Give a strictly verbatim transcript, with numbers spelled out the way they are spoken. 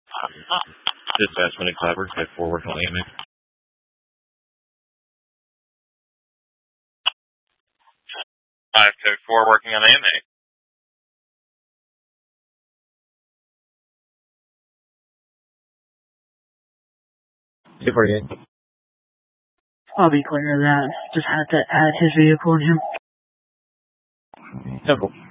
Dispatch twenty Clever, type four working on A M A. five code four working on A M A. two forty-eight. I'll be clear of that. Just had to add his vehicle in him. Simple.